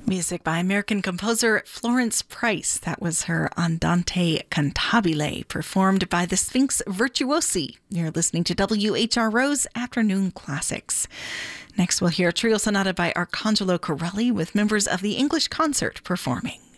Music by American composer Florence Price. That was her Andante Cantabile, performed by the Sphinx Virtuosi. You're listening to WHRO's Afternoon Classics. Next, we'll hear a trio sonata by Arcangelo Corelli with members of the English Concert performing.